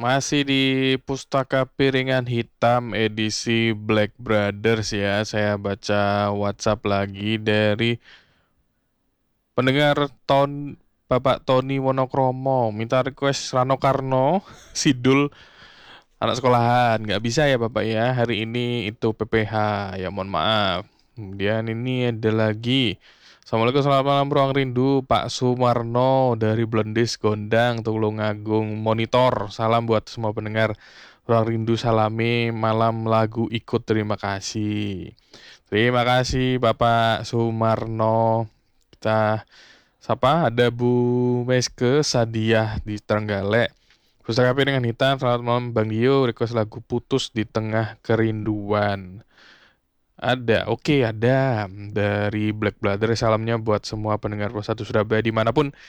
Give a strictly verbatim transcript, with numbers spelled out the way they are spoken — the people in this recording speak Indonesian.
Masih di Pustaka Piringan Hitam edisi Black Brothers ya. Saya baca WhatsApp lagi dari pendengar Ton Bapak Tony Wonokromo minta request Rano Karno Sidul anak sekolahan. Nggak bisa ya Bapak ya, hari ini itu P P H, ya mohon maaf. Kemudian ini ada lagi, Assalamualaikum, selamat malam Ruang Rindu, Pak Sumarno dari Blendis Gondang Tulungagung Monitor. Salam buat semua pendengar Ruang Rindu, salami malam lagu ikut, terima kasih. Terima kasih Bapak Sumarno. Kita sapa, ada Bu Meske Sadiah di Trenggalek. Pustaka Piringan Hitam, selamat malam Bang Dio, request lagu Putus di Tengah Kerinduan. Ada, oke ada, dari Black Brother. Salamnya buat semua pendengar Pro satu Surabaya dimanapun